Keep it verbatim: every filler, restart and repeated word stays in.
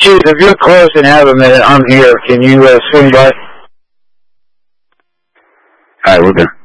Chief, if you're close and have a minute, I'm here. Can you uh, swing by? All right, we're good.